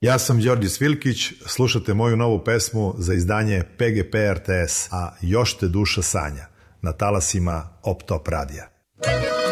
Ja sam Đorđe Svilkić, slušate moju novu pesmu za izdanje PGP RTS, a još te duša sanja, na talasima Op Top radija.